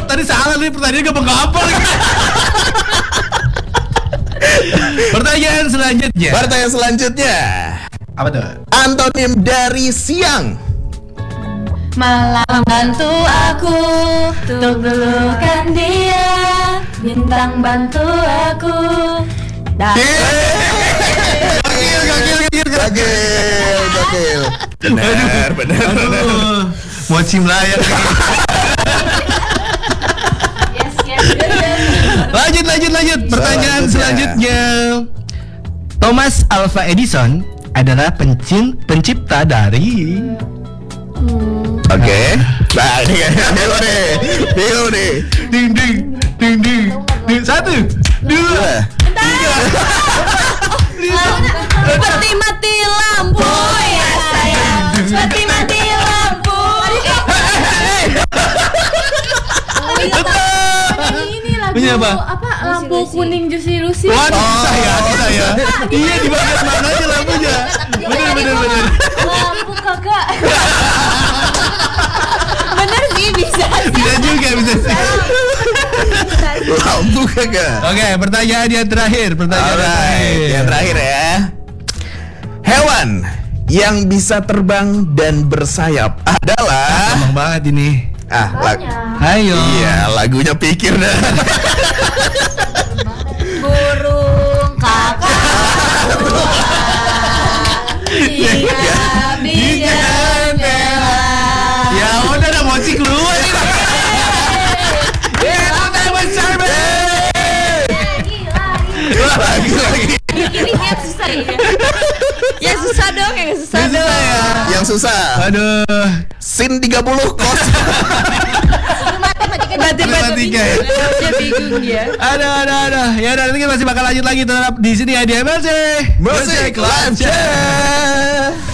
tadi salah nih pertanyaan gampang-gampang. Pertanyaan selanjutnya. Apa tuh? Antonim dari siang. Malam bantu aku untuk melukan dia, bintang bantu aku. Gokil. Benar. Mochi melayang. Yes. Lanjut. Pertanyaan selanjutnya. Thomas Alva Edison adalah pencipta dari. Oke. Nah, Bio nih. Ding. 1, 2, 3. Seperti mati lampu ya sayang, seperti mati lampu. Ini lagu Punya apa? lampu kuning Juicy Lucy. Waduh, susah ya. Iya, di bagian mana aja lampunya. Bener. Lampu kakak. Bener sih bisa Bisa juga. Lampu kagak. Oke, pertanyaan yang terakhir. Yang terakhir ya. Hewan yang bisa terbang dan bersayap adalah Gampang banget ini. Ayo. Iya, lagunya pikir dah. burung kakak. Iya, di jendela. Ya udah dah mochi keluar nih. Lagi. Ini yang susah ya. Yang susah dong. Yang susah. Aduh. Sin 30 kos. Matematika ya. Dia bingung ya. Aduh. Ya udah, nanti kita masih bakal lanjut lagi tetap di sini ya di MLC Musik Live Chat.